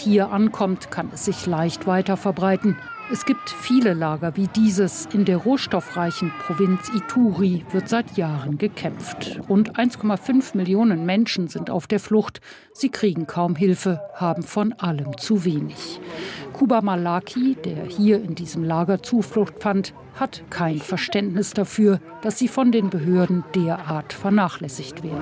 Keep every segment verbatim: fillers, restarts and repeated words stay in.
hier ankommt, kann es sich leicht weiter verbreiten. Es gibt viele Lager wie dieses. In der rohstoffreichen Provinz Ituri wird seit Jahren gekämpft. Rund eins Komma fünf Millionen Menschen sind auf der Flucht. Sie kriegen kaum Hilfe, haben von allem zu wenig. Kuba Malaki, der hier in diesem Lager Zuflucht fand, hat kein Verständnis dafür, dass sie von den Behörden derart vernachlässigt werden.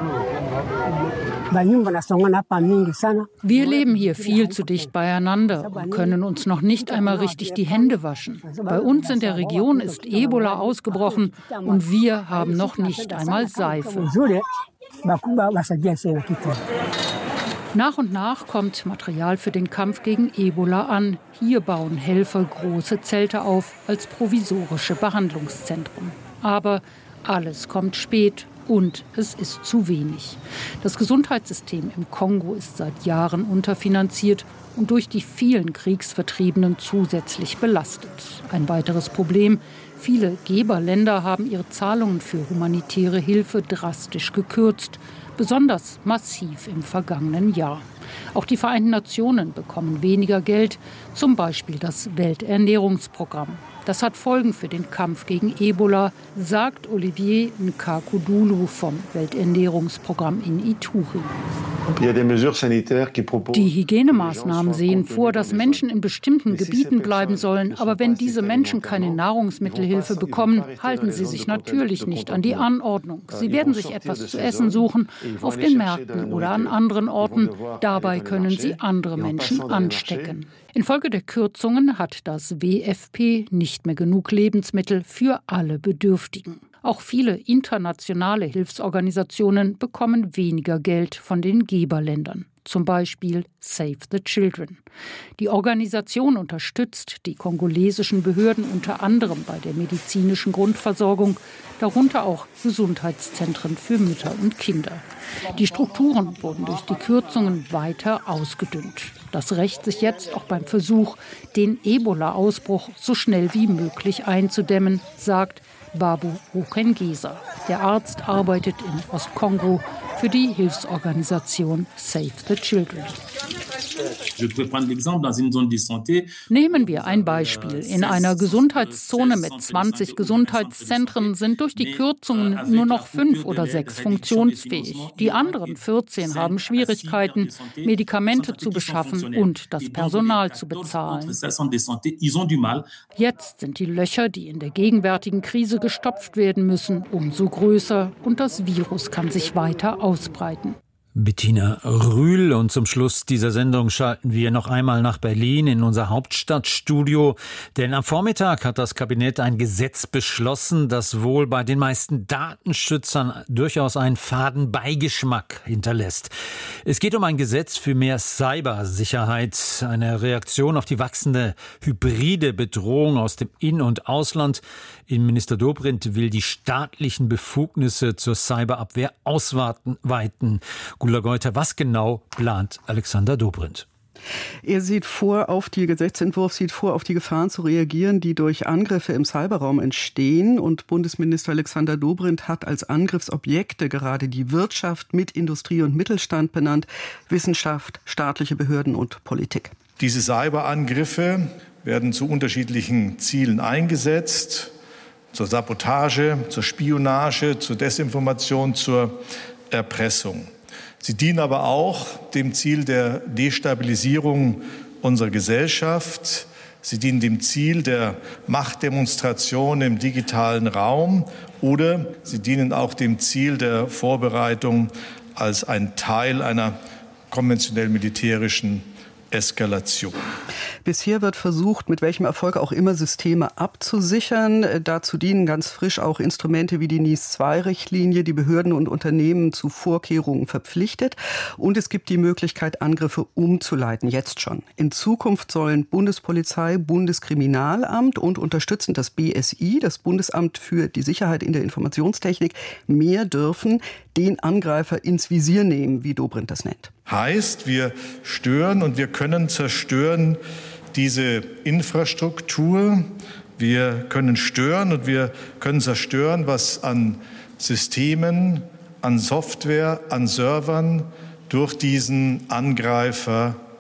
Wir leben hier viel zu dicht beieinander und können uns noch nicht einmal richtig die Hände waschen. Bei uns in der Region ist Ebola ausgebrochen und wir haben noch nicht einmal Seife. Nach und nach kommt Material für den Kampf gegen Ebola an. Hier bauen Helfer große Zelte auf als provisorische Behandlungszentren. Aber alles kommt spät und es ist zu wenig. Das Gesundheitssystem im Kongo ist seit Jahren unterfinanziert und durch die vielen Kriegsvertriebenen zusätzlich belastet. Ein weiteres Problem: Viele Geberländer haben ihre Zahlungen für humanitäre Hilfe drastisch gekürzt. Besonders massiv im vergangenen Jahr. Auch die Vereinten Nationen bekommen weniger Geld, zum Beispiel das Welternährungsprogramm. Das hat Folgen für den Kampf gegen Ebola, sagt Olivier Nkakudulu vom Welternährungsprogramm in Ituri. Die Hygienemaßnahmen sehen vor, dass Menschen in bestimmten Gebieten bleiben sollen. Aber wenn diese Menschen keine Nahrungsmittelhilfe bekommen, halten sie sich natürlich nicht an die Anordnung. Sie werden sich etwas zu essen suchen, auf den Märkten oder an anderen Orten. Dabei können sie andere Menschen anstecken. Infolge der Kürzungen hat das W F P nicht mehr genug Lebensmittel für alle Bedürftigen. Auch viele internationale Hilfsorganisationen bekommen weniger Geld von den Geberländern. Zum Beispiel Save the Children. Die Organisation unterstützt die kongolesischen Behörden unter anderem bei der medizinischen Grundversorgung, darunter auch Gesundheitszentren für Mütter und Kinder. Die Strukturen wurden durch die Kürzungen weiter ausgedünnt. Das rächt sich jetzt auch beim Versuch, den Ebola-Ausbruch so schnell wie möglich einzudämmen, sagt Babu Rukengesa. Der Arzt arbeitet in Ostkongo für die Hilfsorganisation Save the Children. Nehmen wir ein Beispiel. In einer Gesundheitszone mit zwanzig Gesundheitszentren sind durch die Kürzungen nur noch fünf oder sechs funktionsfähig. Die anderen vierzehn haben Schwierigkeiten, Medikamente zu beschaffen und das Personal zu bezahlen. Jetzt sind die Löcher, die in der gegenwärtigen Krise gestopft werden müssen, umso größer und das Virus kann sich weiter ausbreiten. Bettina Rühl. Und zum Schluss dieser Sendung schalten wir noch einmal nach Berlin in unser Hauptstadtstudio. Denn am Vormittag hat das Kabinett ein Gesetz beschlossen, das wohl bei den meisten Datenschützern durchaus einen faden Beigeschmack hinterlässt. Es geht um ein Gesetz für mehr Cybersicherheit, eine Reaktion auf die wachsende hybride Bedrohung aus dem In- und Ausland. Innenminister Dobrindt will die staatlichen Befugnisse zur Cyberabwehr ausweiten. Gula Geuter, was genau plant Alexander Dobrindt? Er sieht vor, auf die Gesetzentwurf sieht vor, auf die Gefahren zu reagieren, die durch Angriffe im Cyberraum entstehen. Und Bundesminister Alexander Dobrindt hat als Angriffsobjekte gerade die Wirtschaft mit Industrie und Mittelstand benannt, Wissenschaft, staatliche Behörden und Politik. Diese Cyberangriffe werden zu unterschiedlichen Zielen eingesetzt. Zur Sabotage, zur Spionage, zur Desinformation, zur Erpressung. Sie dienen aber auch dem Ziel der Destabilisierung unserer Gesellschaft. Sie dienen dem Ziel der Machtdemonstration im digitalen Raum oder sie dienen auch dem Ziel der Vorbereitung als ein Teil einer konventionell militärischen Eskalation. Bisher wird versucht, mit welchem Erfolg auch immer, Systeme abzusichern. Dazu dienen ganz frisch auch Instrumente wie die N I S zwei Richtlinie, die Behörden und Unternehmen zu Vorkehrungen verpflichtet. Und es gibt die Möglichkeit, Angriffe umzuleiten, jetzt schon. In Zukunft sollen Bundespolizei, Bundeskriminalamt und unterstützend das B S I, das Bundesamt für die Sicherheit in der Informationstechnik, mehr dürfen, den Angreifer ins Visier nehmen, wie Dobrindt das nennt. Heißt, wir stören und wir können zerstören diese Infrastruktur. Wir können stören und wir können zerstören, was an Systemen, an Software, an Servern durch diesen Angreifer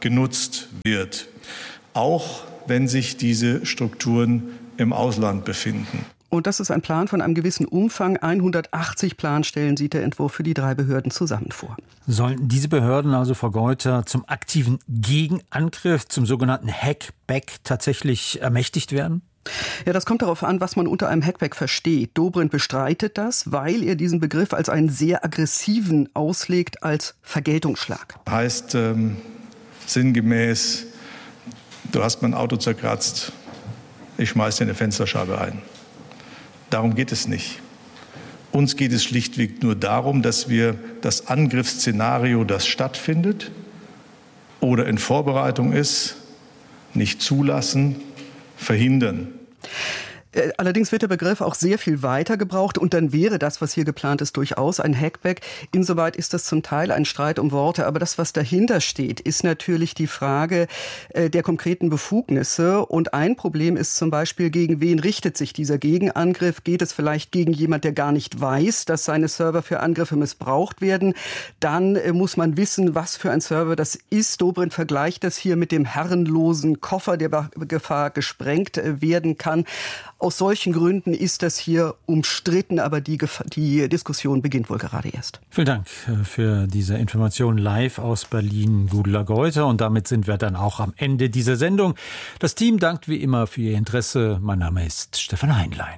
genutzt wird, auch wenn sich diese Strukturen im Ausland befinden. Und das ist ein Plan von einem gewissen Umfang. hundertachtzig Planstellen sieht der Entwurf für die drei Behörden zusammen vor. Sollen diese Behörden also, Frau Geuter, zum aktiven Gegenangriff, zum sogenannten Hackback tatsächlich ermächtigt werden? Ja, das kommt darauf an, was man unter einem Hackback versteht. Dobrindt bestreitet das, weil er diesen Begriff als einen sehr aggressiven auslegt, als Vergeltungsschlag. Heißt ähm, sinngemäß, du hast mein Auto zerkratzt, ich schmeiß dir eine Fensterscheibe ein. Darum geht es nicht. Uns geht es schlichtweg nur darum, dass wir das Angriffsszenario, das stattfindet oder in Vorbereitung ist, nicht zulassen, verhindern. Allerdings wird der Begriff auch sehr viel weiter gebraucht und dann wäre das, was hier geplant ist, durchaus ein Hackback. Insoweit ist das zum Teil ein Streit um Worte, aber das, was dahinter steht, ist natürlich die Frage der konkreten Befugnisse. Und ein Problem ist zum Beispiel, gegen wen richtet sich dieser Gegenangriff? Geht es vielleicht gegen jemand, der gar nicht weiß, dass seine Server für Angriffe missbraucht werden? Dann muss man wissen, was für ein Server das ist. Dobrindt vergleicht das hier mit dem herrenlosen Koffer, der bei Gefahr gesprengt werden kann. Aus solchen Gründen ist das hier umstritten, aber die, die Diskussion beginnt wohl gerade erst. Vielen Dank für diese Information live aus Berlin, Gudula Geuter. Und damit sind wir dann auch am Ende dieser Sendung. Das Team dankt wie immer für Ihr Interesse. Mein Name ist Stefan Heinlein.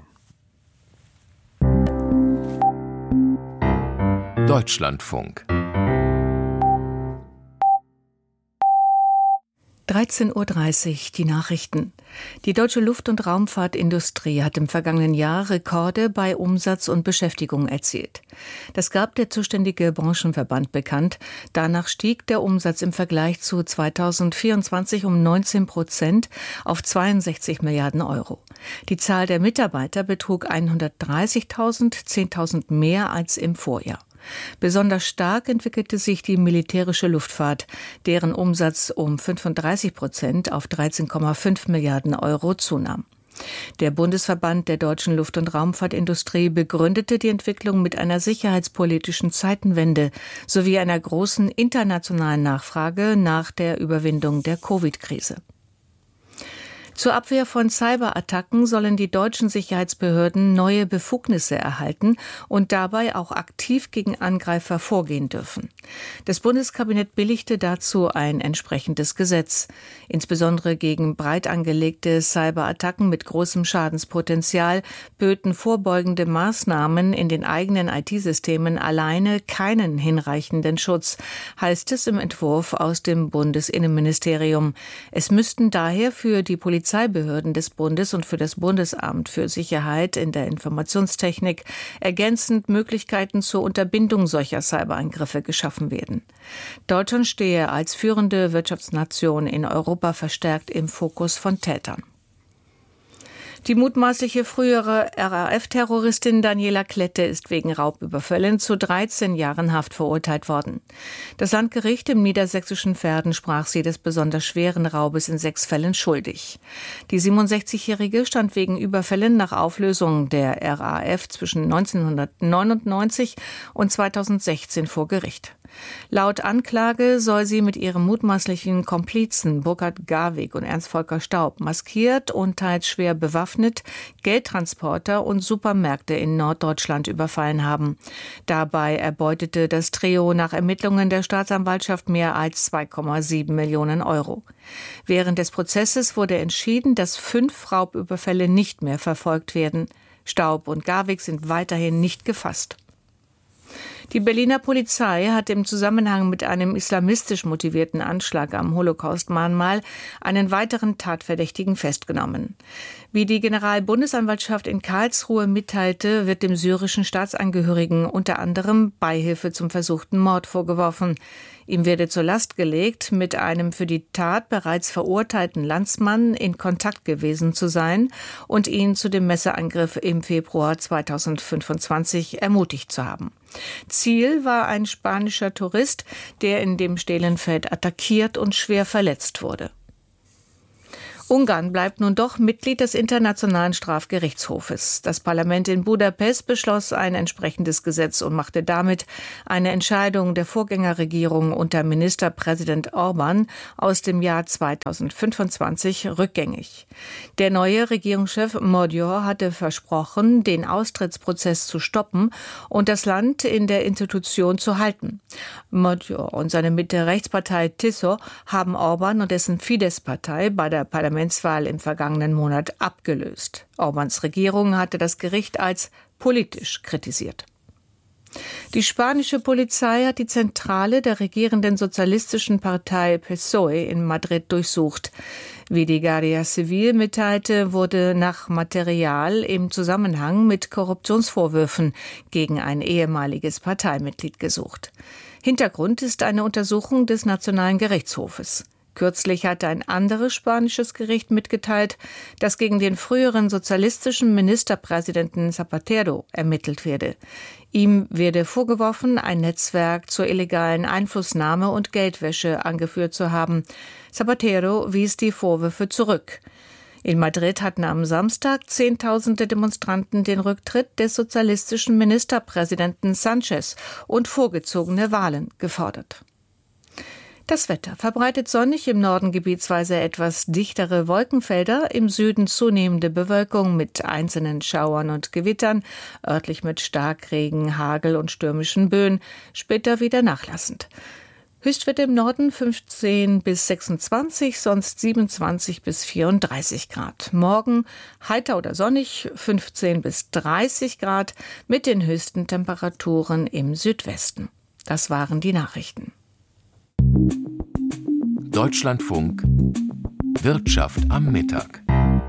Deutschlandfunk. dreizehn Uhr dreißig, die Nachrichten. Die deutsche Luft- und Raumfahrtindustrie hat im vergangenen Jahr Rekorde bei Umsatz und Beschäftigung erzielt. Das gab der zuständige Branchenverband bekannt. Danach stieg der Umsatz im Vergleich zu zweitausendvierundzwanzig um neunzehn Prozent auf zweiundsechzig Milliarden Euro. Die Zahl der Mitarbeiter betrug hundertdreißigtausend, zehntausend mehr als im Vorjahr. Besonders stark entwickelte sich die militärische Luftfahrt, deren Umsatz um fünfunddreißig Prozent auf dreizehn Komma fünf Milliarden Euro zunahm. Der Bundesverband der deutschen Luft- und Raumfahrtindustrie begründete die Entwicklung mit einer sicherheitspolitischen Zeitenwende sowie einer großen internationalen Nachfrage nach der Überwindung der Covid-Krise. Zur Abwehr von Cyberattacken sollen die deutschen Sicherheitsbehörden neue Befugnisse erhalten und dabei auch aktiv gegen Angreifer vorgehen dürfen. Das Bundeskabinett billigte dazu ein entsprechendes Gesetz. Insbesondere gegen breit angelegte Cyberattacken mit großem Schadenspotenzial böten vorbeugende Maßnahmen in den eigenen I T-Systemen alleine keinen hinreichenden Schutz, heißt es im Entwurf aus dem Bundesinnenministerium. Es müssten daher für die Polizei Polizeibehörden des Bundes und für das Bundesamt für Sicherheit in der Informationstechnik ergänzend Möglichkeiten zur Unterbindung solcher Cyberangriffe geschaffen werden. Deutschland stehe als führende Wirtschaftsnation in Europa verstärkt im Fokus von Tätern. Die mutmaßliche frühere R A F-Terroristin Daniela Klette ist wegen Raubüberfällen zu dreizehn Jahren Haft verurteilt worden. Das Landgericht im niedersächsischen Verden sprach sie des besonders schweren Raubes in sechs Fällen schuldig. Die siebenundsechzigjährige stand wegen Überfällen nach Auflösung der R A F zwischen neunzehnhundertneunundneunzig und zweitausendsechzehn vor Gericht. Laut Anklage soll sie mit ihrem mutmaßlichen Komplizen Burkhard Garwig und Ernst-Volker Staub maskiert und teils schwer bewaffnet Geldtransporter und Supermärkte in Norddeutschland überfallen haben. Dabei erbeutete das Trio nach Ermittlungen der Staatsanwaltschaft mehr als zwei Komma sieben Millionen Euro. Während des Prozesses wurde entschieden, dass fünf Raubüberfälle nicht mehr verfolgt werden. Staub und Garwig sind weiterhin nicht gefasst. Die Berliner Polizei hat im Zusammenhang mit einem islamistisch motivierten Anschlag am Holocaust-Mahnmal einen weiteren Tatverdächtigen festgenommen. Wie die Generalbundesanwaltschaft in Karlsruhe mitteilte, wird dem syrischen Staatsangehörigen unter anderem Beihilfe zum versuchten Mord vorgeworfen. Ihm werde zur Last gelegt, mit einem für die Tat bereits verurteilten Landsmann in Kontakt gewesen zu sein und ihn zu dem Messerangriff im Februar zweitausendfünfundzwanzig ermutigt zu haben. Ziel war ein spanischer Tourist, der in dem Stehlenfeld attackiert und schwer verletzt wurde. Ungarn bleibt nun doch Mitglied des Internationalen Strafgerichtshofes. Das Parlament in Budapest beschloss ein entsprechendes Gesetz und machte damit eine Entscheidung der Vorgängerregierung unter Ministerpräsident Orbán aus dem Jahr zweitausendfünfundzwanzig rückgängig. Der neue Regierungschef Magyar hatte versprochen, den Austrittsprozess zu stoppen und das Land in der Institution zu halten. Magyar und seine Mitte-Rechtspartei Tiso haben Orbán und dessen Fidesz-Partei bei der Parlamentswahl im vergangenen Monat abgelöst. Orbáns Regierung hatte das Gericht als politisch kritisiert. Die spanische Polizei hat die Zentrale der regierenden sozialistischen Partei P S O E in Madrid durchsucht. Wie die Guardia Civil mitteilte, wurde nach Material im Zusammenhang mit Korruptionsvorwürfen gegen ein ehemaliges Parteimitglied gesucht. Hintergrund ist eine Untersuchung des Nationalen Gerichtshofes. Kürzlich hatte ein anderes spanisches Gericht mitgeteilt, dass gegen den früheren sozialistischen Ministerpräsidenten Zapatero ermittelt werde. Ihm werde vorgeworfen, ein Netzwerk zur illegalen Einflussnahme und Geldwäsche angeführt zu haben. Zapatero wies die Vorwürfe zurück. In Madrid hatten am Samstag Zehntausende Demonstranten den Rücktritt des sozialistischen Ministerpräsidenten Sánchez und vorgezogene Wahlen gefordert. Das Wetter verbreitet sonnig, im Norden gebietsweise etwas dichtere Wolkenfelder, im Süden zunehmende Bewölkung mit einzelnen Schauern und Gewittern, örtlich mit Starkregen, Hagel und stürmischen Böen, später wieder nachlassend. Höchstwerte im Norden fünfzehn bis sechsundzwanzig, sonst siebenundzwanzig bis vierunddreißig Grad. Morgen heiter oder sonnig, fünfzehn bis dreißig Grad, mit den höchsten Temperaturen im Südwesten. Das waren die Nachrichten. Deutschlandfunk Wirtschaft am Mittag.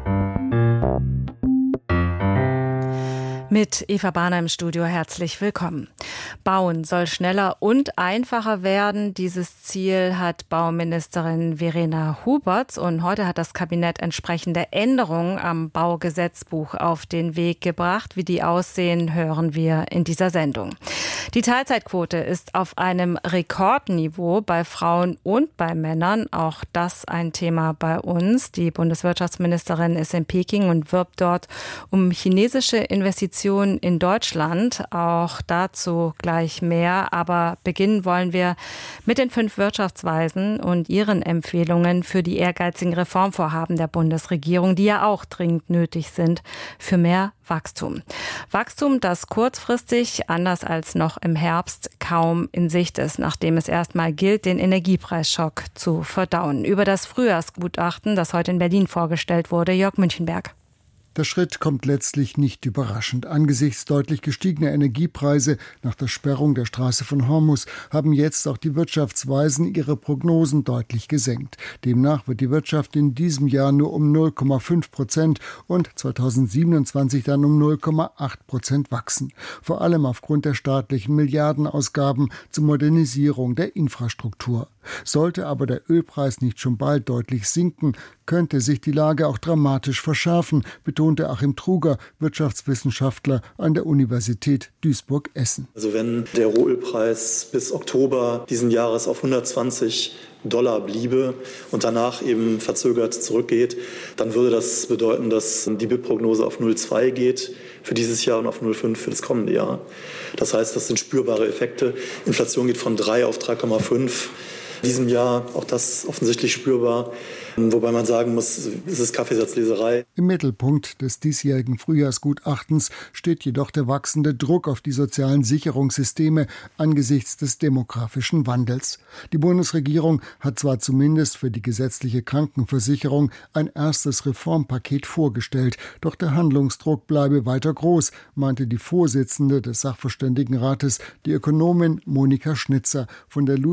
Mit Eva Bahner im Studio, herzlich willkommen. Bauen soll schneller und einfacher werden. Dieses Ziel hat Bauministerin Verena Huberts und heute hat das Kabinett entsprechende Änderungen am Baugesetzbuch auf den Weg gebracht. Wie die aussehen, hören wir in dieser Sendung. Die Teilzeitquote ist auf einem Rekordniveau bei Frauen und bei Männern. Auch das ein Thema bei uns. Die Bundeswirtschaftsministerin ist in Peking und wirbt dort um chinesische Investitionen in Deutschland. Auch dazu gleich mehr. Aber beginnen wollen wir mit den fünf Wirtschaftsweisen und ihren Empfehlungen für die ehrgeizigen Reformvorhaben der Bundesregierung, die ja auch dringend nötig sind für mehr Wachstum. Wachstum, das kurzfristig, anders als noch im Herbst, kaum in Sicht ist, nachdem es erstmal gilt, den Energiepreisschock zu verdauen. Über das Frühjahrsgutachten, das heute in Berlin vorgestellt wurde, Jörg Münchenberg. Der Schritt kommt letztlich nicht überraschend. Angesichts deutlich gestiegener Energiepreise nach der Sperrung der Straße von Hormuz haben jetzt auch die Wirtschaftsweisen ihre Prognosen deutlich gesenkt. Demnach wird die Wirtschaft in diesem Jahr nur um null Komma fünf Prozent und zweitausendsiebenundzwanzig dann um null Komma acht Prozent wachsen. Vor allem aufgrund der staatlichen Milliardenausgaben zur Modernisierung der Infrastruktur. Sollte aber der Ölpreis nicht schon bald deutlich sinken, könnte sich die Lage auch dramatisch verschärfen, betonte Achim Truger, Wirtschaftswissenschaftler an der Universität Duisburg-Essen. Also wenn der Rohölpreis bis Oktober diesen Jahres auf hundertzwanzig Dollar bliebe und danach eben verzögert zurückgeht, dann würde das bedeuten, dass die B I P-Prognose auf null Komma zwei geht für dieses Jahr und auf null Komma fünf für das kommende Jahr. Das heißt, das sind spürbare Effekte. Inflation geht von drei auf drei Komma fünf. In diesem Jahr auch das offensichtlich spürbar, wobei man sagen muss, es ist Kaffeesatzleserei. Im Mittelpunkt des diesjährigen Frühjahrsgutachtens steht jedoch der wachsende Druck auf die sozialen Sicherungssysteme angesichts des demografischen Wandels. Die Bundesregierung hat zwar zumindest für die gesetzliche Krankenversicherung ein erstes Reformpaket vorgestellt, doch der Handlungsdruck bleibe weiter groß, meinte die Vorsitzende des Sachverständigenrates, die Ökonomin Monika Schnitzer von der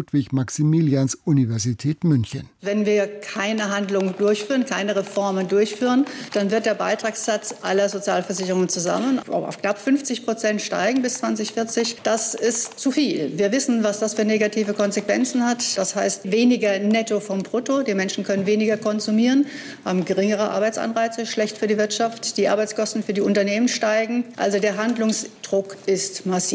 Ludwig-Maximilians-Universität München. Wenn wir keine Handlungen durchführen, keine Reformen durchführen, dann wird der Beitragssatz aller Sozialversicherungen zusammen auf knapp fünfzig Prozent steigen bis zweitausendvierzig. Das ist zu viel. Wir wissen, was das für negative Konsequenzen hat. Das heißt weniger Netto vom Brutto. Die Menschen können weniger konsumieren, haben geringere Arbeitsanreize, schlecht für die Wirtschaft. Die Arbeitskosten für die Unternehmen steigen. Also der Handlungsdruck ist massiv.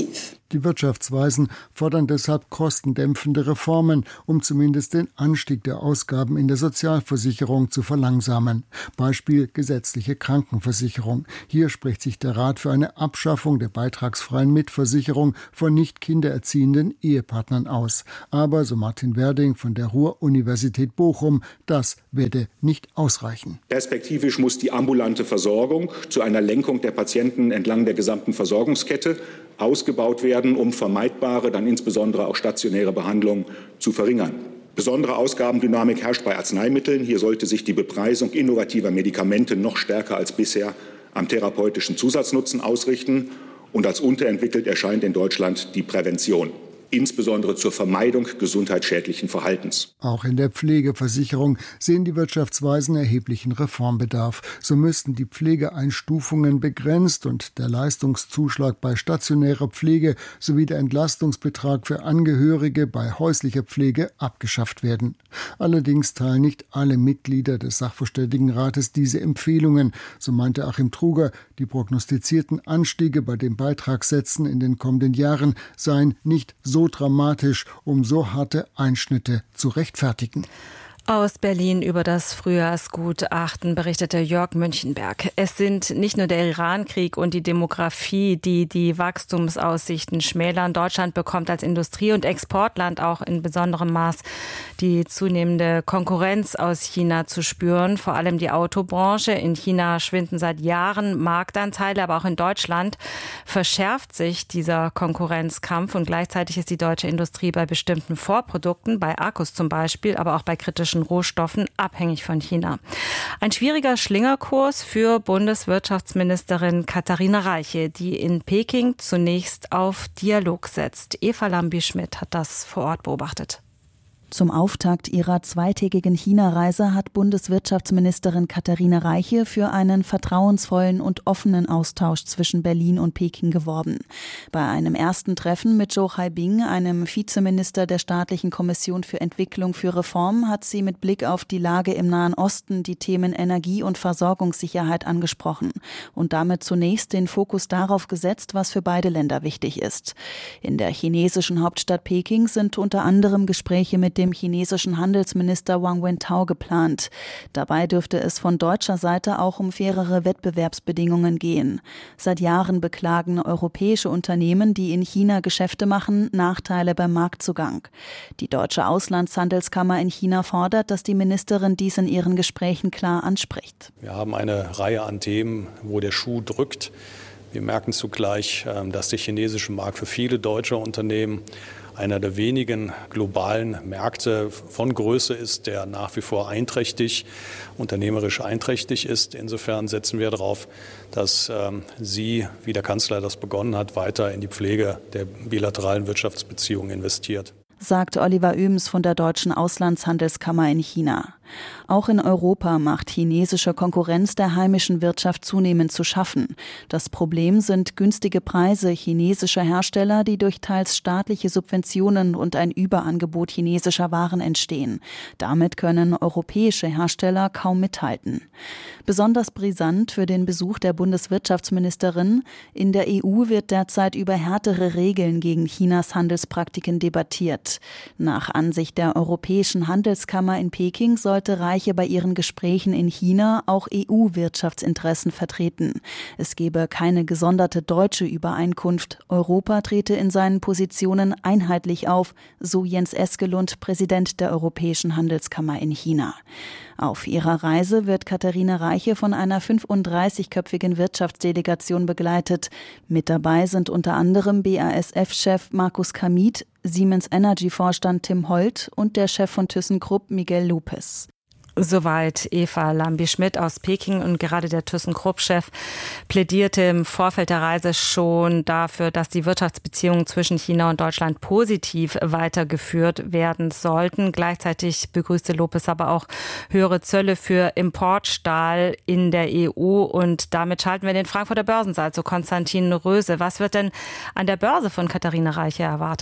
Die Wirtschaftsweisen fordern deshalb kostendämpfende Reformen, um zumindest den Anstieg der Ausgaben in der Sozialversicherung zu verlangsamen. Beispiel gesetzliche Krankenversicherung. Hier spricht sich der Rat für eine Abschaffung der beitragsfreien Mitversicherung von nicht kindererziehenden Ehepartnern aus. Aber, so Martin Werding von der Ruhr-Universität Bochum, das werde nicht ausreichen. Perspektivisch muss die ambulante Versorgung zu einer Lenkung der Patienten entlang der gesamten Versorgungskette ausgebaut werden, um vermeidbare, dann insbesondere auch stationäre Behandlungen zu verringern. Besondere Ausgabendynamik herrscht bei Arzneimitteln. Hier sollte sich die Bepreisung innovativer Medikamente noch stärker als bisher am therapeutischen Zusatznutzen ausrichten. Und als unterentwickelt erscheint in Deutschland die Prävention, insbesondere zur Vermeidung gesundheitsschädlichen Verhaltens. Auch in der Pflegeversicherung sehen die Wirtschaftsweisen erheblichen Reformbedarf. So müssten die Pflegeeinstufungen begrenzt und der Leistungszuschlag bei stationärer Pflege sowie der Entlastungsbetrag für Angehörige bei häuslicher Pflege abgeschafft werden. Allerdings teilen nicht alle Mitglieder des Sachverständigenrates diese Empfehlungen. So meinte Achim Truger, die prognostizierten Anstiege bei den Beitragssätzen in den kommenden Jahren seien nicht so so dramatisch, um so harte Einschnitte zu rechtfertigen. Aus Berlin über das Frühjahrsgutachten berichtete Jörg Münchenberg. Es sind nicht nur der Iran-Krieg und die Demografie, die die Wachstumsaussichten schmälern. Deutschland bekommt als Industrie- und Exportland auch in besonderem Maß die zunehmende Konkurrenz aus China zu spüren. Vor allem die Autobranche. In China schwinden seit Jahren Marktanteile, aber auch in Deutschland verschärft sich dieser Konkurrenzkampf. Und gleichzeitig ist die deutsche Industrie bei bestimmten Vorprodukten, bei Akkus zum Beispiel, aber auch bei kritischen Rohstoffen abhängig von China. Ein schwieriger Schlingerkurs für Bundeswirtschaftsministerin Katharina Reiche, die in Peking zunächst auf Dialog setzt. Eva Lambi-Schmidt hat das vor Ort beobachtet. Zum Auftakt ihrer zweitägigen China-Reise hat Bundeswirtschaftsministerin Katharina Reiche für einen vertrauensvollen und offenen Austausch zwischen Berlin und Peking geworben. Bei einem ersten Treffen mit Zhou Haibing, einem Vizeminister der Staatlichen Kommission für Entwicklung für Reform, hat sie mit Blick auf die Lage im Nahen Osten die Themen Energie- und Versorgungssicherheit angesprochen und damit zunächst den Fokus darauf gesetzt, was für beide Länder wichtig ist. In der chinesischen Hauptstadt Peking sind unter anderem Gespräche mit dem chinesischen Handelsminister Wang Wentao geplant. Dabei dürfte es von deutscher Seite auch um fairere Wettbewerbsbedingungen gehen. Seit Jahren beklagen europäische Unternehmen, die in China Geschäfte machen, Nachteile beim Marktzugang. Die deutsche Auslandshandelskammer in China fordert, dass die Ministerin dies in ihren Gesprächen klar anspricht. Wir haben eine Reihe an Themen, wo der Schuh drückt. Wir merken zugleich, dass der chinesische Markt für viele deutsche Unternehmen einer der wenigen globalen Märkte von Größe ist, der nach wie vor einträchtig, unternehmerisch einträchtig ist. Insofern setzen wir darauf, dass ähm, sie, wie der Kanzler das begonnen hat, weiter in die Pflege der bilateralen Wirtschaftsbeziehungen investiert. Sagt Oliver Oehms von der Deutschen Auslandshandelskammer in China. Auch in Europa macht chinesische Konkurrenz der heimischen Wirtschaft zunehmend zu schaffen. Das Problem sind günstige Preise chinesischer Hersteller, die durch teils staatliche Subventionen und ein Überangebot chinesischer Waren entstehen. Damit können europäische Hersteller kaum mithalten. Besonders brisant für den Besuch der Bundeswirtschaftsministerin: In der E U wird derzeit über härtere Regeln gegen Chinas Handelspraktiken debattiert. Nach Ansicht der Europäischen Handelskammer in Peking sollte Reiche bei ihren Gesprächen in China auch E U-Wirtschaftsinteressen vertreten. Es gebe keine gesonderte deutsche Übereinkunft. Europa trete in seinen Positionen einheitlich auf, so Jens Eskelund, Präsident der Europäischen Handelskammer in China. Auf ihrer Reise wird Katharina Reiche von einer fünfunddreißigköpfigen Wirtschaftsdelegation begleitet. Mit dabei sind unter anderem B A S F-Chef Markus Kamit, Siemens Energy-Vorstand Tim Holt und der Chef von ThyssenKrupp Miguel Lopez. Soweit Eva Lambi-Schmidt aus Peking, und gerade der ThyssenKrupp-Chef plädierte im Vorfeld der Reise schon dafür, dass die Wirtschaftsbeziehungen zwischen China und Deutschland positiv weitergeführt werden sollten. Gleichzeitig begrüßte Lopez aber auch höhere Zölle für Importstahl in der E U, und damit schalten wir den Frankfurter Börsensaal zu Konstantin Röse. Was wird denn an der Börse von Katharina Reiche erwartet?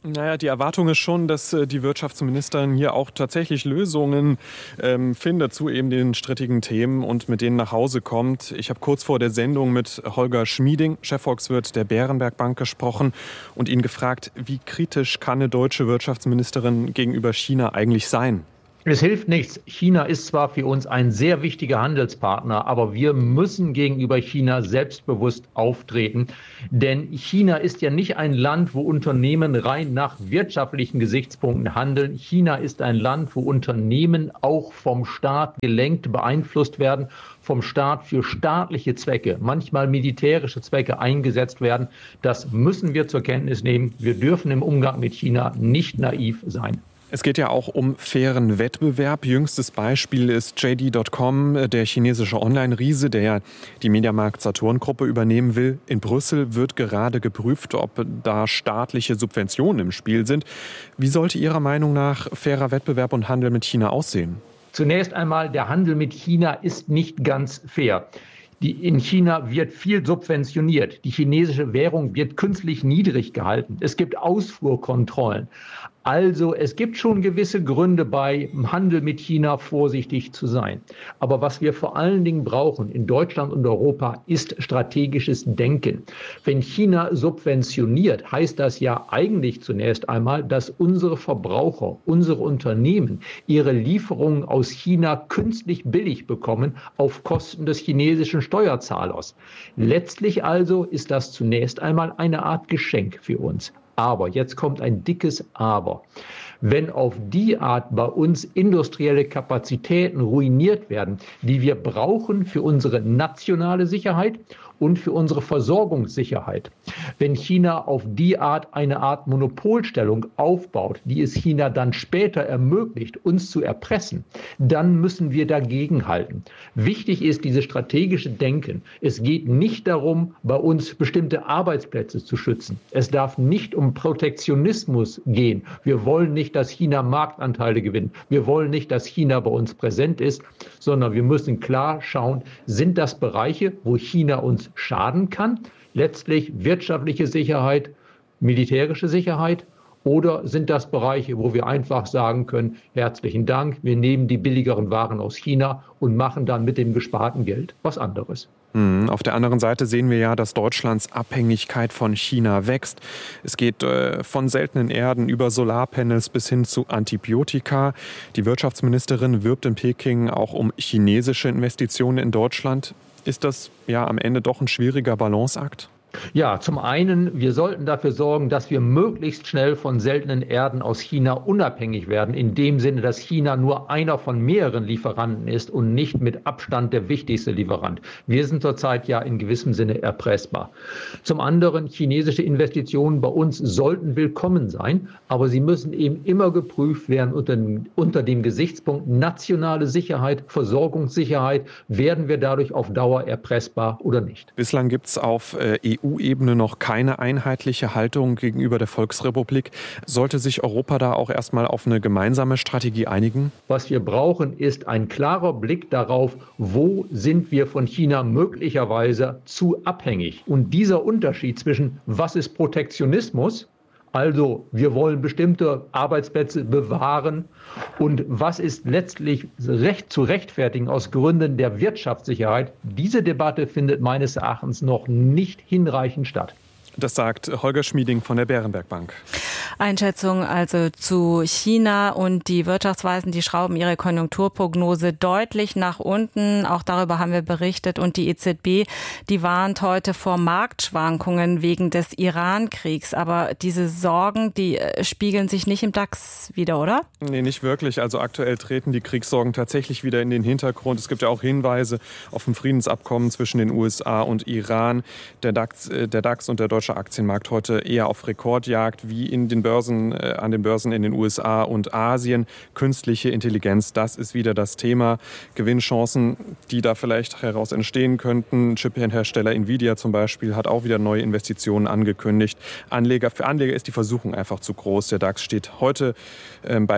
Naja, die Erwartung ist schon, dass äh, die Wirtschaftsministerin hier auch tatsächlich Lösungen ähm, findet zu eben den strittigen Themen und mit denen nach Hause kommt. Ich habe kurz vor der Sendung mit Holger Schmieding, Chefvolkswirt der Bärenberg Bank, gesprochen und ihn gefragt, wie kritisch kann eine deutsche Wirtschaftsministerin gegenüber China eigentlich sein? Es hilft nichts. China ist zwar für uns ein sehr wichtiger Handelspartner, aber wir müssen gegenüber China selbstbewusst auftreten. Denn China ist ja nicht ein Land, wo Unternehmen rein nach wirtschaftlichen Gesichtspunkten handeln. China ist ein Land, wo Unternehmen auch vom Staat gelenkt, beeinflusst werden, vom Staat für staatliche Zwecke, manchmal militärische Zwecke eingesetzt werden. Das müssen wir zur Kenntnis nehmen. Wir dürfen im Umgang mit China nicht naiv sein. Es geht ja auch um fairen Wettbewerb. Jüngstes Beispiel ist J D Punkt com, der chinesische Online-Riese, der ja die Mediamarkt-Saturn-Gruppe übernehmen will. In Brüssel wird gerade geprüft, ob da staatliche Subventionen im Spiel sind. Wie sollte Ihrer Meinung nach fairer Wettbewerb und Handel mit China aussehen? Zunächst einmal, der Handel mit China ist nicht ganz fair. Die, in China wird viel subventioniert. Die chinesische Währung wird künstlich niedrig gehalten. Es gibt Ausfuhrkontrollen. Also es gibt schon gewisse Gründe, beim Handel mit China vorsichtig zu sein. Aber was wir vor allen Dingen brauchen in Deutschland und Europa ist strategisches Denken. Wenn China subventioniert, heißt das ja eigentlich zunächst einmal, dass unsere Verbraucher, unsere Unternehmen ihre Lieferungen aus China künstlich billig bekommen auf Kosten des chinesischen Steuerzahlers. Letztlich also ist das zunächst einmal eine Art Geschenk für uns. Aber, jetzt kommt ein dickes Aber. Wenn auf die Art bei uns industrielle Kapazitäten ruiniert werden, die wir brauchen für unsere nationale Sicherheit und für unsere Versorgungssicherheit. Wenn China auf die Art eine Art Monopolstellung aufbaut, die es China dann später ermöglicht, uns zu erpressen, dann müssen wir dagegenhalten. Wichtig ist dieses strategische Denken. Es geht nicht darum, bei uns bestimmte Arbeitsplätze zu schützen. Es darf nicht um Protektionismus gehen. Wir wollen nicht, dass China Marktanteile gewinnt. Wir wollen nicht, dass China bei uns präsent ist, sondern wir müssen klar schauen, sind das Bereiche, wo China uns schaden kann, letztlich wirtschaftliche Sicherheit, militärische Sicherheit, oder sind das Bereiche, wo wir einfach sagen können, herzlichen Dank, wir nehmen die billigeren Waren aus China und machen dann mit dem gesparten Geld was anderes. Auf der anderen Seite sehen wir ja, dass Deutschlands Abhängigkeit von China wächst. Es geht äh, von seltenen Erden über Solarpanels bis hin zu Antibiotika. Die Wirtschaftsministerin wirbt in Peking auch um chinesische Investitionen in Deutschland. Ist das ja am Ende doch ein schwieriger Balanceakt? Ja, zum einen, wir sollten dafür sorgen, dass wir möglichst schnell von seltenen Erden aus China unabhängig werden, in dem Sinne, dass China nur einer von mehreren Lieferanten ist und nicht mit Abstand der wichtigste Lieferant. Wir sind zurzeit ja in gewissem Sinne erpressbar. Zum anderen, chinesische Investitionen bei uns sollten willkommen sein, aber sie müssen eben immer geprüft werden unter, unter dem Gesichtspunkt nationale Sicherheit, Versorgungssicherheit. Werden wir dadurch auf Dauer erpressbar oder nicht? Bislang gibt es auf äh, E U-Ebene noch keine einheitliche Haltung gegenüber der Volksrepublik. Sollte sich Europa da auch erstmal auf eine gemeinsame Strategie einigen? Was wir brauchen, ist ein klarer Blick darauf, wo sind wir von China möglicherweise zu abhängig. Und dieser Unterschied zwischen, was ist Protektionismus, also wir wollen bestimmte Arbeitsplätze bewahren, und was ist letztlich recht zu rechtfertigen aus Gründen der Wirtschaftssicherheit, diese Debatte findet meines Erachtens noch nicht hinreichend statt. Das sagt Holger Schmieding von der Bärenberg Bank. Einschätzung also zu China, und die Wirtschaftsweisen, die schrauben ihre Konjunkturprognose deutlich nach unten. Auch darüber haben wir berichtet. Und die E Z B, die warnt heute vor Marktschwankungen wegen des Iran-Kriegs. Aber diese Sorgen, die spiegeln sich nicht im DAX wieder, oder? Nee, nicht wirklich. Also aktuell treten die Kriegssorgen tatsächlich wieder in den Hintergrund. Es gibt ja auch Hinweise auf ein Friedensabkommen zwischen den U S A und Iran. Der DAX, der DAX und der deutsche Aktienmarkt heute eher auf Rekordjagd wie in den Börsen, äh, an den Börsen in den U S A und Asien. Künstliche Intelligenz, das ist wieder das Thema. Gewinnchancen, die da vielleicht heraus entstehen könnten. Chip-Hersteller Nvidia zum Beispiel hat auch wieder neue Investitionen angekündigt. Anleger, für Anleger ist die Versuchung einfach zu groß. Der DAX steht heute äh, bei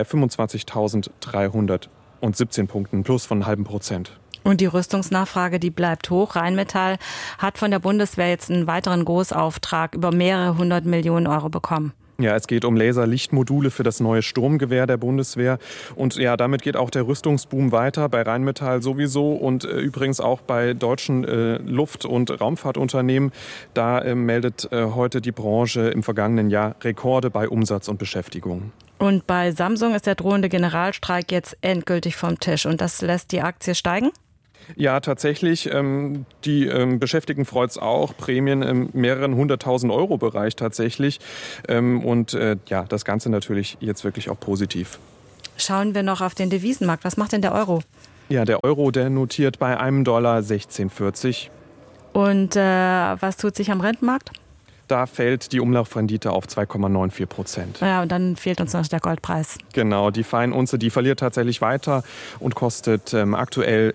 fünfundzwanzigtausenddreihundertsiebzehn Punkten, plus von einem halben Prozent. Und die Rüstungsnachfrage, die bleibt hoch. Rheinmetall hat von der Bundeswehr jetzt einen weiteren Großauftrag über mehrere hundert Millionen Euro bekommen. Ja, es geht um Laserlichtmodule für das neue Sturmgewehr der Bundeswehr. Und ja, damit geht auch der Rüstungsboom weiter, bei Rheinmetall sowieso und äh, übrigens auch bei deutschen äh, Luft- und Raumfahrtunternehmen. Da äh, meldet äh, heute die Branche im vergangenen Jahr Rekorde bei Umsatz und Beschäftigung. Und bei Samsung ist der drohende Generalstreik jetzt endgültig vom Tisch und das lässt die Aktie steigen? Ja, tatsächlich. Ähm, die ähm, Beschäftigten freut es auch. Prämien im mehreren hunderttausend Euro Bereich tatsächlich. Ähm, und äh, ja, das Ganze natürlich jetzt wirklich auch positiv. Schauen wir noch auf den Devisenmarkt. Was macht denn der Euro? Ja, der Euro, der notiert bei einem Dollar sechzehn vierzig. Und äh, was tut sich am Rentenmarkt? Da fällt die Umlaufrendite auf zwei Komma vierundneunzig Prozent. Ja, und dann fehlt uns noch der Goldpreis. Genau, die Feinunze, die verliert tatsächlich weiter und kostet ähm, aktuell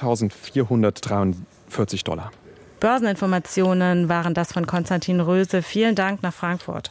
viertausendvierhundertdreiundvierzig Dollar. Börseninformationen waren das von Konstantin Röse. Vielen Dank nach Frankfurt.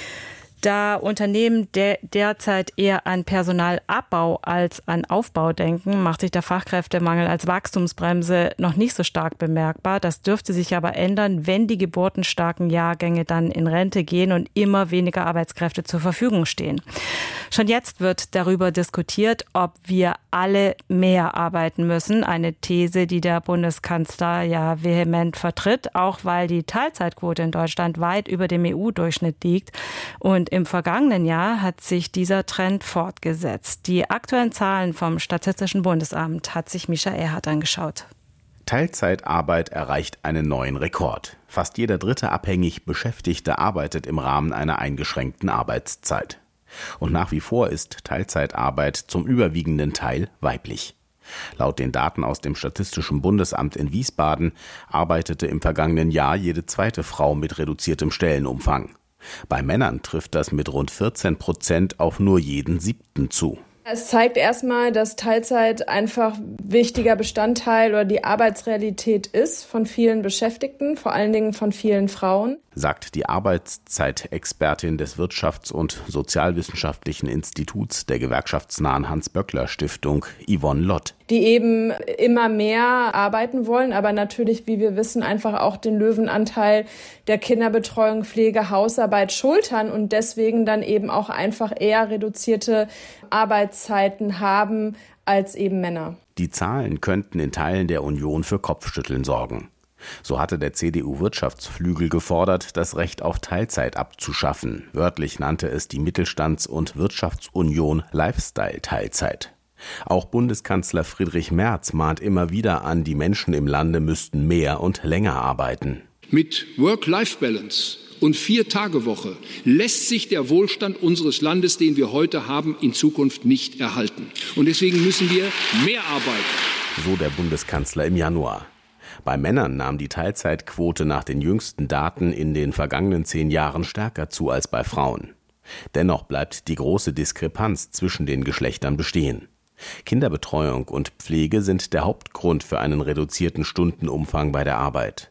Da Unternehmen der derzeit eher an Personalabbau als an Aufbau denken, macht sich der Fachkräftemangel als Wachstumsbremse noch nicht so stark bemerkbar. Das dürfte sich aber ändern, wenn die geburtenstarken Jahrgänge dann in Rente gehen und immer weniger Arbeitskräfte zur Verfügung stehen. Schon jetzt wird darüber diskutiert, ob wir alle mehr arbeiten müssen. Eine These, die der Bundeskanzler ja vehement vertritt, auch weil die Teilzeitquote in Deutschland weit über dem E U-Durchschnitt liegt. Und im vergangenen Jahr hat sich dieser Trend fortgesetzt. Die aktuellen Zahlen vom Statistischen Bundesamt hat sich Mischa Erhardt angeschaut. Teilzeitarbeit erreicht einen neuen Rekord. Fast jeder dritte abhängig Beschäftigte arbeitet im Rahmen einer eingeschränkten Arbeitszeit. Und nach wie vor ist Teilzeitarbeit zum überwiegenden Teil weiblich. Laut den Daten aus dem Statistischen Bundesamt in Wiesbaden arbeitete im vergangenen Jahr jede zweite Frau mit reduziertem Stellenumfang. Bei Männern trifft das mit rund vierzehn Prozent auf nur jeden siebten zu. Es zeigt erstmal, dass Teilzeit einfach wichtiger Bestandteil oder die Arbeitsrealität ist von vielen Beschäftigten, vor allen Dingen von vielen Frauen. Sagt die Arbeitszeitexpertin des Wirtschafts- und Sozialwissenschaftlichen Instituts der gewerkschaftsnahen Hans-Böckler-Stiftung, Yvonne Lott. Die eben immer mehr arbeiten wollen, aber natürlich, wie wir wissen, einfach auch den Löwenanteil der Kinderbetreuung, Pflege, Hausarbeit schultern und deswegen dann eben auch einfach eher reduzierte Arbeitszeiten haben als eben Männer. Die Zahlen könnten in Teilen der Union für Kopfschütteln sorgen. So hatte der C D U-Wirtschaftsflügel gefordert, das Recht auf Teilzeit abzuschaffen. Wörtlich nannte es die Mittelstands- und Wirtschaftsunion Lifestyle-Teilzeit. Auch Bundeskanzler Friedrich Merz mahnt immer wieder an, die Menschen im Lande müssten mehr und länger arbeiten. Mit Work-Life-Balance und Vier-Tage-Woche lässt sich der Wohlstand unseres Landes, den wir heute haben, in Zukunft nicht erhalten. Und deswegen müssen wir mehr arbeiten. So der Bundeskanzler im Januar. Bei Männern nahm die Teilzeitquote nach den jüngsten Daten in den vergangenen zehn Jahren stärker zu als bei Frauen. Dennoch bleibt die große Diskrepanz zwischen den Geschlechtern bestehen. Kinderbetreuung und Pflege sind der Hauptgrund für einen reduzierten Stundenumfang bei der Arbeit.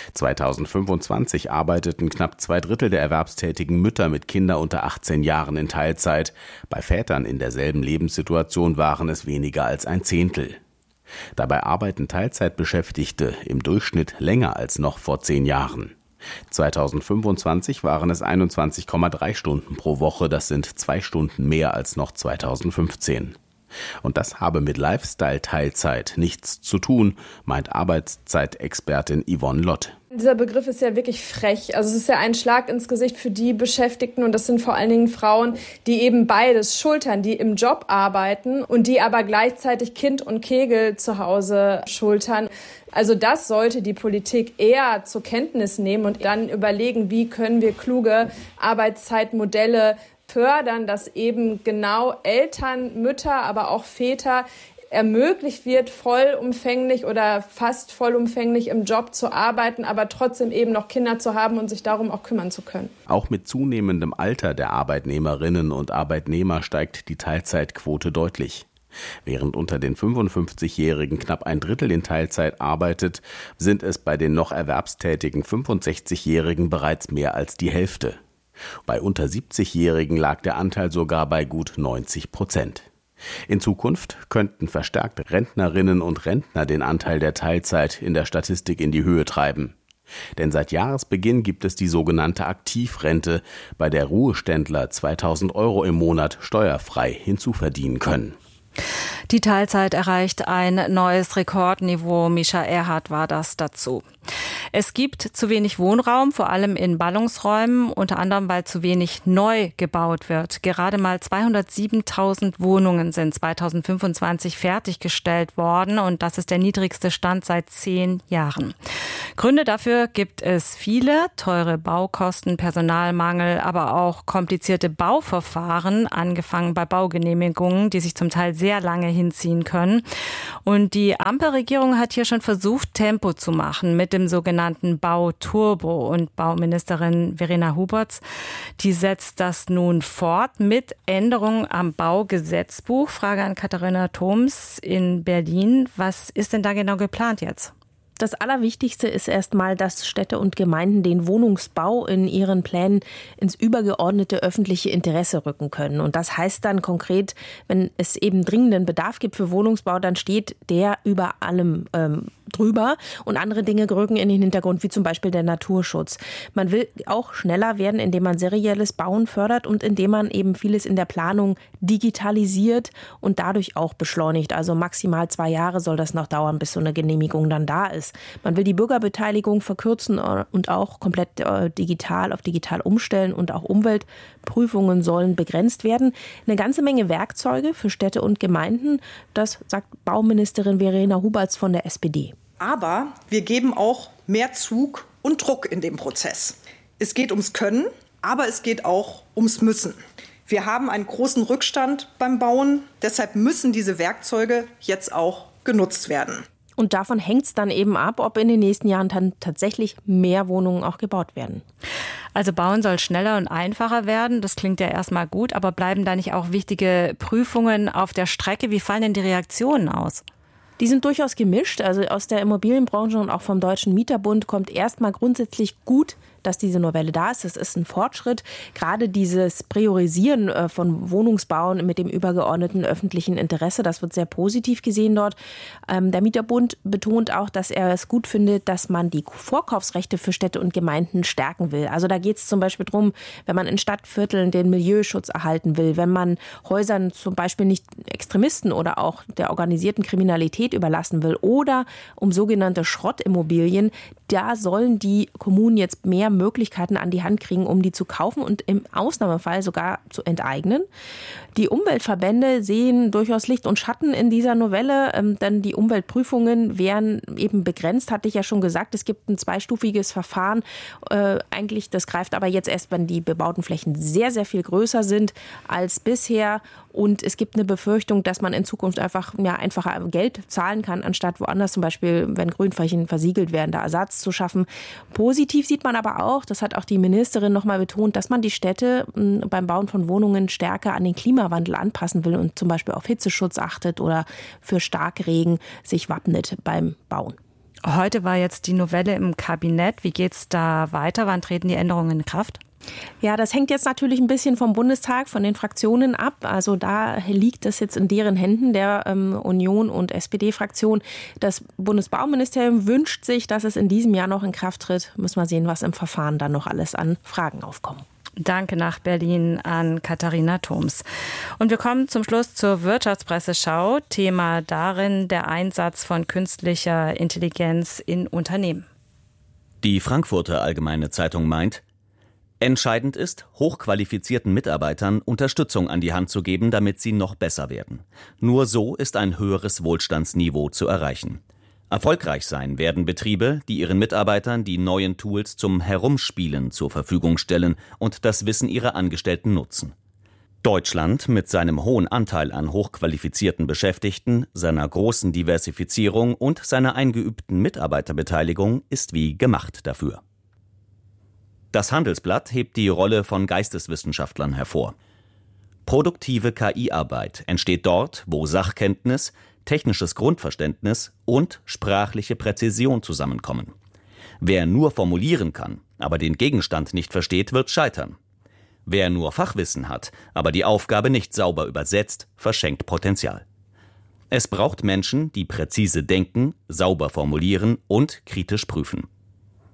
zweitausendfünfundzwanzig arbeiteten knapp zwei Drittel der erwerbstätigen Mütter mit Kindern unter achtzehn Jahren in Teilzeit. Bei Vätern in derselben Lebenssituation waren es weniger als ein Zehntel. Dabei arbeiten Teilzeitbeschäftigte im Durchschnitt länger als noch vor zehn Jahren. zweitausendfünfundzwanzig waren es einundzwanzig Komma drei Stunden pro Woche, das sind zwei Stunden mehr als noch zweitausendfünfzehn. Und das habe mit Lifestyle-Teilzeit nichts zu tun, meint Arbeitszeitexpertin Yvonne Lott. Dieser Begriff ist ja wirklich frech. Also es ist ja ein Schlag ins Gesicht für die Beschäftigten und das sind vor allen Dingen Frauen, die eben beides schultern, die im Job arbeiten und die aber gleichzeitig Kind und Kegel zu Hause schultern. Also das sollte die Politik eher zur Kenntnis nehmen und dann überlegen, wie können wir kluge Arbeitszeitmodelle fördern, dass eben genau Eltern, Mütter, aber auch Väter ermöglicht wird, vollumfänglich oder fast vollumfänglich im Job zu arbeiten, aber trotzdem eben noch Kinder zu haben und sich darum auch kümmern zu können. Auch mit zunehmendem Alter der Arbeitnehmerinnen und Arbeitnehmer steigt die Teilzeitquote deutlich. Während unter den fünfundfünfzigjährigen knapp ein Drittel in Teilzeit arbeitet, sind es bei den noch erwerbstätigen fünfundsechzigjährigen bereits mehr als die Hälfte. Bei unter siebzigjährigen lag der Anteil sogar bei gut neunzig Prozent. In Zukunft könnten verstärkt Rentnerinnen und Rentner den Anteil der Teilzeit in der Statistik in die Höhe treiben. Denn seit Jahresbeginn gibt es die sogenannte Aktivrente, bei der Ruheständler zweitausend Euro im Monat steuerfrei hinzuverdienen können. Die Teilzeit erreicht ein neues Rekordniveau. Mischa Erhardt war das dazu. Es gibt zu wenig Wohnraum, vor allem in Ballungsräumen, unter anderem, weil zu wenig neu gebaut wird. Gerade mal zweihundertsiebentausend Wohnungen sind zweitausendfünfundzwanzig fertiggestellt worden und das ist der niedrigste Stand seit zehn Jahren. Gründe dafür gibt es viele: teure Baukosten, Personalmangel, aber auch komplizierte Bauverfahren, angefangen bei Baugenehmigungen, die sich zum Teil sehr lange hinziehen können. Und die Ampelregierung hat hier schon versucht, Tempo zu machen mit dem sogenannten Bauturbo. Und Bauministerin Verena Huberts, die setzt das nun fort mit Änderungen am Baugesetzbuch. Frage an Katharina Thoms in Berlin. Was ist denn da genau geplant jetzt? Das Allerwichtigste ist erstmal, dass Städte und Gemeinden den Wohnungsbau in ihren Plänen ins übergeordnete öffentliche Interesse rücken können. Und das heißt dann konkret, wenn es eben dringenden Bedarf gibt für Wohnungsbau, dann steht der über allem ähm, drüber und andere Dinge rücken in den Hintergrund, wie zum Beispiel der Naturschutz. Man will auch schneller werden, indem man serielles Bauen fördert und indem man eben vieles in der Planung digitalisiert und dadurch auch beschleunigt. Also maximal zwei Jahre soll das noch dauern, bis so eine Genehmigung dann da ist. Man will die Bürgerbeteiligung verkürzen und auch komplett digital auf digital umstellen und auch Umweltprüfungen sollen begrenzt werden. Eine ganze Menge Werkzeuge für Städte und Gemeinden, das sagt Bauministerin Verena Huberts von der S P D. Aber wir geben auch mehr Zug und Druck in dem Prozess. Es geht ums Können, aber es geht auch ums Müssen. Wir haben einen großen Rückstand beim Bauen, deshalb müssen diese Werkzeuge jetzt auch genutzt werden. Und davon hängt es dann eben ab, ob in den nächsten Jahren dann tatsächlich mehr Wohnungen auch gebaut werden. Also bauen soll schneller und einfacher werden. Das klingt ja erstmal gut, aber bleiben da nicht auch wichtige Prüfungen auf der Strecke? Wie fallen denn die Reaktionen aus? Die sind durchaus gemischt. Also aus der Immobilienbranche und auch vom Deutschen Mieterbund kommt erstmal grundsätzlich gut, dass diese Novelle da ist. Das ist ein Fortschritt. Gerade dieses Priorisieren von Wohnungsbauen mit dem übergeordneten öffentlichen Interesse, das wird sehr positiv gesehen dort. Der Mieterbund betont auch, dass er es gut findet, dass man die Vorkaufsrechte für Städte und Gemeinden stärken will. Also da geht es zum Beispiel darum, wenn man in Stadtvierteln den Milieuschutz erhalten will, wenn man Häusern zum Beispiel nicht Extremisten oder auch der organisierten Kriminalität überlassen will oder um sogenannte Schrottimmobilien, da sollen die Kommunen jetzt mehr Möglichkeiten an die Hand kriegen, um die zu kaufen und im Ausnahmefall sogar zu enteignen. Die Umweltverbände sehen durchaus Licht und Schatten in dieser Novelle, ähm, denn die Umweltprüfungen wären eben begrenzt, hatte ich ja schon gesagt. Es gibt ein zweistufiges Verfahren. Äh, eigentlich, das greift aber jetzt erst, wenn die bebauten Flächen sehr, sehr viel größer sind als bisher. Und es gibt eine Befürchtung, dass man in Zukunft einfach ja, einfacher Geld zahlen kann, anstatt woanders zum Beispiel, wenn Grünflächen versiegelt werden, da Ersatz zu schaffen. Positiv sieht man aber auch, das hat auch die Ministerin noch mal betont, dass man die Städte m, beim Bauen von Wohnungen stärker an den Klimawandel anpassen will und zum Beispiel auf Hitzeschutz achtet oder für Starkregen sich wappnet beim Bauen. Heute war jetzt die Novelle im Kabinett. Wie geht es da weiter? Wann treten die Änderungen in Kraft? Ja, das hängt jetzt natürlich ein bisschen vom Bundestag, von den Fraktionen ab. Also da liegt es jetzt in deren Händen, der ähm, Union- und S P D-Fraktion. Das Bundesbauministerium wünscht sich, dass es in diesem Jahr noch in Kraft tritt. Müssen wir sehen, was im Verfahren dann noch alles an Fragen aufkommen. Danke nach Berlin an Katharina Thoms. Und wir kommen zum Schluss zur Wirtschaftspresseschau. Thema darin der Einsatz von künstlicher Intelligenz in Unternehmen. Die Frankfurter Allgemeine Zeitung meint, entscheidend ist, hochqualifizierten Mitarbeitern Unterstützung an die Hand zu geben, damit sie noch besser werden. Nur so ist ein höheres Wohlstandsniveau zu erreichen. Erfolgreich sein werden Betriebe, die ihren Mitarbeitern die neuen Tools zum Herumspielen zur Verfügung stellen und das Wissen ihrer Angestellten nutzen. Deutschland mit seinem hohen Anteil an hochqualifizierten Beschäftigten, seiner großen Diversifizierung und seiner eingeübten Mitarbeiterbeteiligung ist wie gemacht dafür. Das Handelsblatt hebt die Rolle von Geisteswissenschaftlern hervor. Produktive K I-Arbeit entsteht dort, wo Sachkenntnis, technisches Grundverständnis und sprachliche Präzision zusammenkommen. Wer nur formulieren kann, aber den Gegenstand nicht versteht, wird scheitern. Wer nur Fachwissen hat, aber die Aufgabe nicht sauber übersetzt, verschenkt Potenzial. Es braucht Menschen, die präzise denken, sauber formulieren und kritisch prüfen.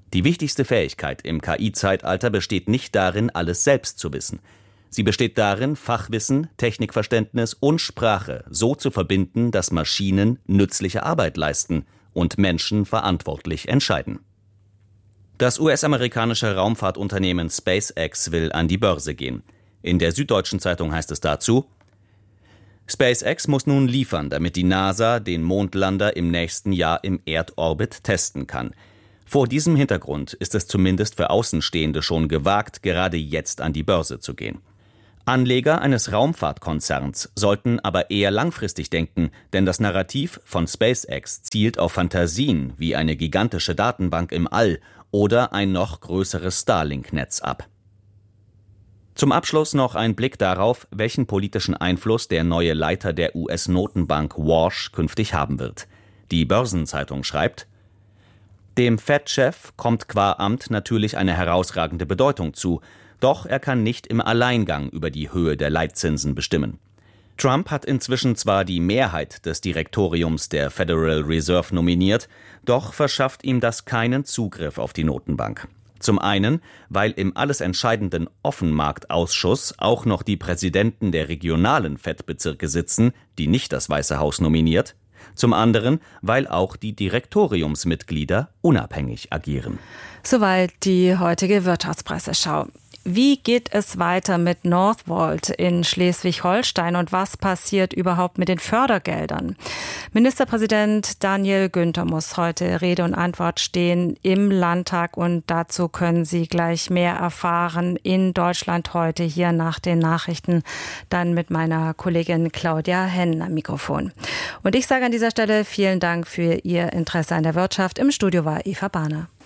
Die wichtigste Fähigkeit im K I-Zeitalter besteht nicht darin, alles selbst zu wissen. Sie besteht darin, Fachwissen, Technikverständnis und Sprache so zu verbinden, dass Maschinen nützliche Arbeit leisten und Menschen verantwortlich entscheiden. Das U S-amerikanische Raumfahrtunternehmen SpaceX will an die Börse gehen. In der Süddeutschen Zeitung heißt es dazu: SpaceX muss nun liefern, damit die NASA den Mondlander im nächsten Jahr im Erdorbit testen kann. Vor diesem Hintergrund ist es zumindest für Außenstehende schon gewagt, gerade jetzt an die Börse zu gehen. Anleger eines Raumfahrtkonzerns sollten aber eher langfristig denken, denn das Narrativ von SpaceX zielt auf Fantasien wie eine gigantische Datenbank im All oder ein noch größeres Starlink-Netz ab. Zum Abschluss noch ein Blick darauf, welchen politischen Einfluss der neue Leiter der U S-Notenbank Walsh künftig haben wird. Die Börsenzeitung schreibt: Dem Fed-Chef kommt qua Amt natürlich eine herausragende Bedeutung zu, doch er kann nicht im Alleingang über die Höhe der Leitzinsen bestimmen. Trump hat inzwischen zwar die Mehrheit des Direktoriums der Federal Reserve nominiert, doch verschafft ihm das keinen Zugriff auf die Notenbank. Zum einen, weil im alles entscheidenden Offenmarktausschuss auch noch die Präsidenten der regionalen Fed-Bezirke sitzen, die nicht das Weiße Haus nominiert. Zum anderen, weil auch die Direktoriumsmitglieder unabhängig agieren. Soweit die heutige Wirtschaftspresseschau. Wie geht es weiter mit Northvolt in Schleswig-Holstein und was passiert überhaupt mit den Fördergeldern? Ministerpräsident Daniel Günther muss heute Rede und Antwort stehen im Landtag und dazu können Sie gleich mehr erfahren in Deutschland heute hier nach den Nachrichten, dann mit meiner Kollegin Claudia Henn am Mikrofon. Und ich sage an dieser Stelle vielen Dank für Ihr Interesse an der Wirtschaft. Im Studio war Eva Bahner.